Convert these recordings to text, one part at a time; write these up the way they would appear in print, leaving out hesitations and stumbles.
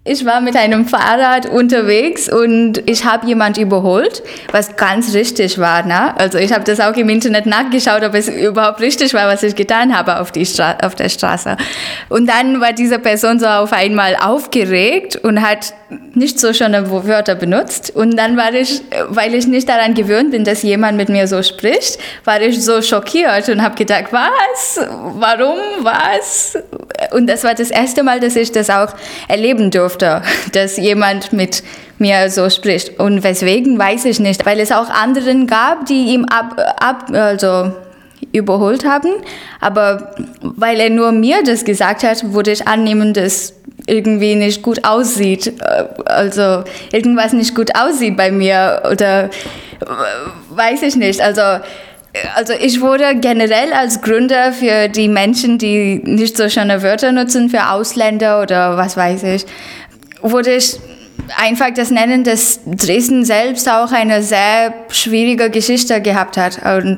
Ich war mit einem Fahrrad unterwegs und ich habe jemanden überholt, was ganz richtig war. Ne? Also ich habe das auch im Internet nachgeschaut, ob es überhaupt richtig war, was ich getan habe auf der Straße. Und dann war diese Person so auf einmal aufgeregt und hat nicht so schöne Wörter benutzt. Und dann war ich, weil ich nicht daran gewöhnt bin, dass jemand mit mir so spricht, war ich so schockiert und habe gedacht, was? Warum? Was? Und das war das erste Mal, dass ich das auch erleben durfte, dass jemand mit mir so spricht. Und weswegen, weiß ich nicht, weil es auch anderen gab, die ihm überholt haben. Aber weil er nur mir das gesagt hat, würde ich annehmen, dass irgendwie nicht gut aussieht. Also irgendwas nicht gut aussieht bei mir oder weiß ich nicht. Also ich wurde generell als Gründer für die Menschen, die nicht so schöne Wörter nutzen, für Ausländer oder was weiß ich, würde ich einfach das nennen, dass Dresden selbst auch eine sehr schwierige Geschichte gehabt hat. Und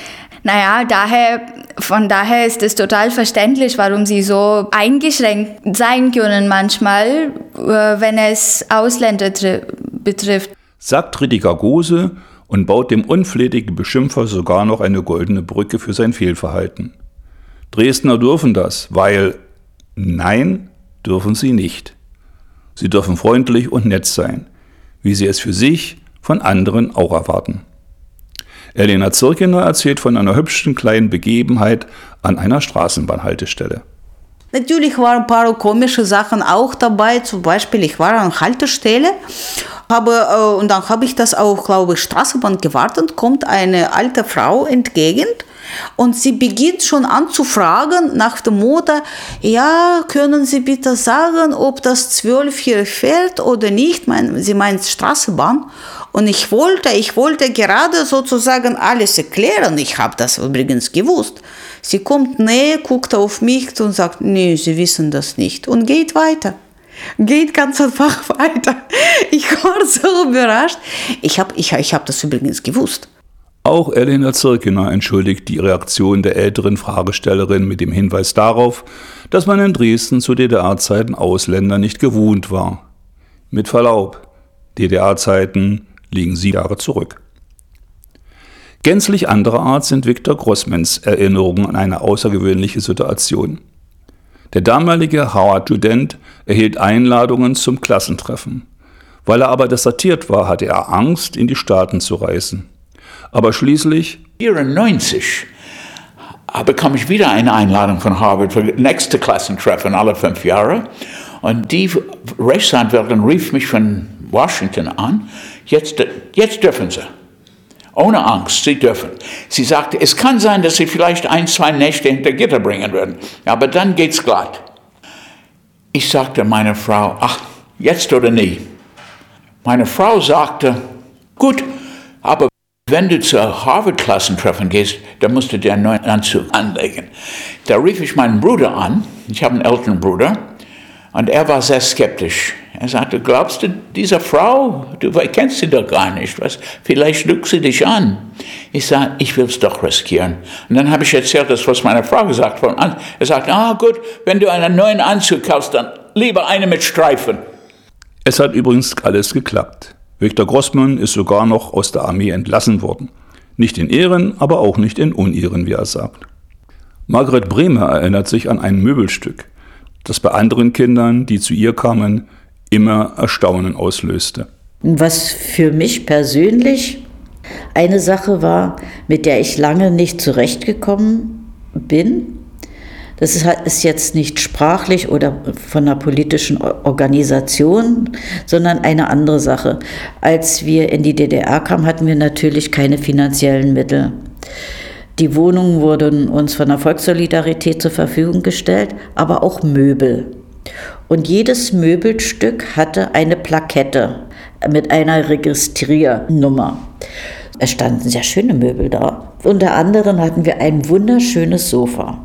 von daher ist es total verständlich, warum sie so eingeschränkt sein können manchmal, wenn es Ausländer betrifft. Sagt Rüdiger Gose und baut dem unflätigen Beschimpfer sogar noch eine goldene Brücke für sein Fehlverhalten. Dresdner dürfen das, weil nein, dürfen sie nicht. Sie dürfen freundlich und nett sein, wie sie es für sich von anderen auch erwarten. Elena Zirkener erzählt von einer hübschen kleinen Begebenheit an einer Straßenbahnhaltestelle. Natürlich waren ein paar komische Sachen auch dabei. Zum Beispiel, ich war an der Haltestelle und dann habe ich das auch, glaube ich, Straßenbahn gewartet, kommt eine alte Frau entgegen und sie beginnt schon an zu fragen nach dem Motto, ja, können Sie bitte sagen, ob das 12 hier fährt oder nicht? Sie meint Straßenbahn. Und ich wollte gerade sozusagen alles erklären. Ich habe das übrigens gewusst. Sie kommt näher, guckt auf mich und sagt, nee, Sie wissen das nicht. Und geht weiter. Geht ganz einfach weiter. Ich war so überrascht. Ich hab das übrigens gewusst. Auch Elena Zirkener entschuldigt die Reaktion der älteren Fragestellerin mit dem Hinweis darauf, dass man in Dresden zu DDR-Zeiten Ausländer nicht gewohnt war. Mit Verlaub, DDR-Zeiten liegen 7 Jahre zurück. Gänzlich anderer Art sind Viktor Grossmans Erinnerungen an eine außergewöhnliche Situation. Der damalige Harvard-Student erhielt Einladungen zum Klassentreffen. Weil er aber desertiert war, hatte er Angst, in die Staaten zu reisen. Aber schließlich 1994 bekam ich wieder eine Einladung von Harvard für das nächste Klassentreffen alle 5 Jahre. Und die Rechtsanwältin rief mich von Washington an, jetzt dürfen Sie. Ohne Angst, Sie dürfen. Sie sagte, es kann sein, dass Sie vielleicht 1-2 Nächte hinter Gitter bringen würden, aber dann geht's glatt. Ich sagte meiner Frau, ach, jetzt oder nie. Meine Frau sagte, gut, aber wenn du zur Harvard-Klassentreffen gehst, dann musst du dir einen neuen Anzug anlegen. Da rief ich meinen Bruder an, ich habe einen älteren Bruder, und er war sehr skeptisch. Er sagte, glaubst du, dieser Frau, du kennst sie doch gar nicht, vielleicht lügt sie dich an. Ich sage, ich will es doch riskieren. Und dann habe ich erzählt, das was meine Frau gesagt hat. Er sagt, gut, wenn du einen neuen Anzug kaufst, dann lieber eine mit Streifen. Es hat übrigens alles geklappt. Viktor Grossman ist sogar noch aus der Armee entlassen worden. Nicht in Ehren, aber auch nicht in Unehren, wie er sagt. Margret Bremer erinnert sich an ein Möbelstück, das bei anderen Kindern, die zu ihr kamen, immer Erstaunen auslöste. Was für mich persönlich eine Sache war, mit der ich lange nicht zurechtgekommen bin, das ist jetzt nicht sprachlich oder von einer politischen Organisation, sondern eine andere Sache. Als wir in die DDR kamen, hatten wir natürlich keine finanziellen Mittel. Die Wohnungen wurden uns von der Volkssolidarität zur Verfügung gestellt, aber auch Möbel. Und jedes Möbelstück hatte eine Plakette mit einer Registriernummer. Es standen sehr schöne Möbel da. Unter anderem hatten wir ein wunderschönes Sofa.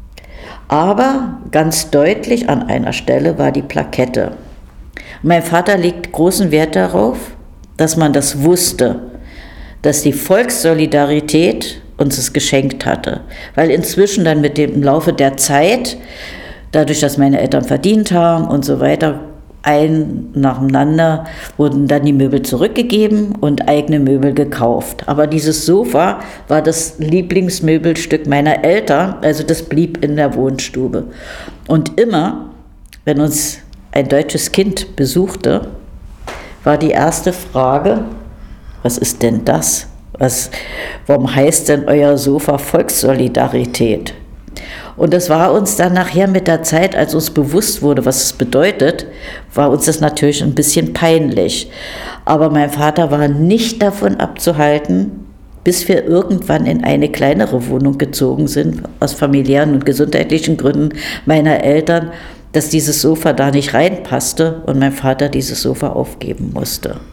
Aber ganz deutlich an einer Stelle war die Plakette. Mein Vater legt großen Wert darauf, dass man das wusste, dass die Volkssolidarität uns es geschenkt hatte. Weil inzwischen dann im Laufe der Zeit, dadurch, dass meine Eltern verdient haben und so weiter, ein nacheinander wurden dann die Möbel zurückgegeben und eigene Möbel gekauft. Aber dieses Sofa war das Lieblingsmöbelstück meiner Eltern, also das blieb in der Wohnstube. Und immer, wenn uns ein deutsches Kind besuchte, war die erste Frage: Was ist denn das? Warum heißt denn euer Sofa Volkssolidarität? Und das war uns dann nachher mit der Zeit, als uns bewusst wurde, was es bedeutet, war uns das natürlich ein bisschen peinlich. Aber mein Vater war nicht davon abzuhalten, bis wir irgendwann in eine kleinere Wohnung gezogen sind, aus familiären und gesundheitlichen Gründen meiner Eltern, dass dieses Sofa da nicht reinpasste und mein Vater dieses Sofa aufgeben musste.